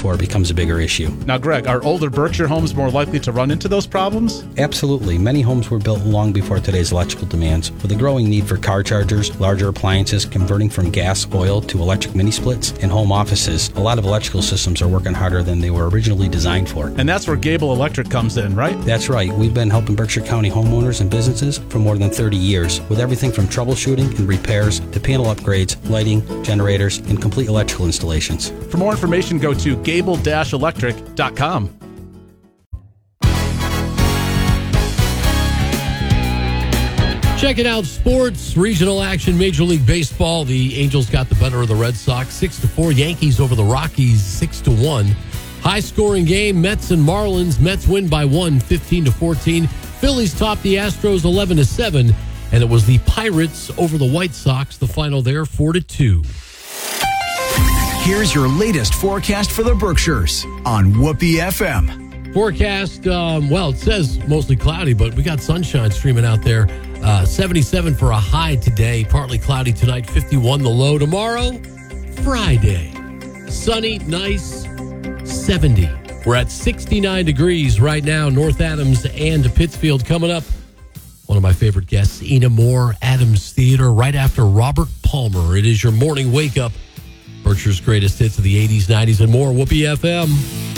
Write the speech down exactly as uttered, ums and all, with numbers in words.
before it becomes a bigger issue. Now, Greg, are older Berkshire homes more likely to run into those problems? Absolutely. Many homes were built long before today's electrical demands. With a growing need for car chargers, larger appliances, converting from gas, oil to electric mini splits, and home offices, a lot of electrical systems are working harder than they were originally designed for. And that's where Gable Electric comes in, right? That's right. We've been helping Berkshire County homeowners and businesses for more than thirty years, with everything from troubleshooting and repairs to panel upgrades, lighting, generators, and complete electrical installations. For more information, go to gable dash electric dot com. Checking out sports, regional action, Major League Baseball. The Angels got the better of the Red Sox, six to four. Yankees over the Rockies, six to one. High-scoring game, Mets and Marlins. Mets win by one, fifteen to fourteen. Phillies top the Astros, eleven to seven. And it was the Pirates over the White Sox. The final there, four to two. Here's your latest forecast for the Berkshires on Whoopee F M. Forecast, um, well, it says mostly cloudy, but we got sunshine streaming out there. Uh, seventy-seven for a high today, partly cloudy tonight, fifty-one the low. Tomorrow, Friday, sunny, nice, seventy. We're at sixty-nine degrees right now, North Adams and Pittsfield. Coming up, one of my favorite guests, Ina Moore, Adams Theater, right after Robert Palmer. It is your morning wake-up. Berkshire's greatest hits of the eighties, nineties, and more. Whoopee F M.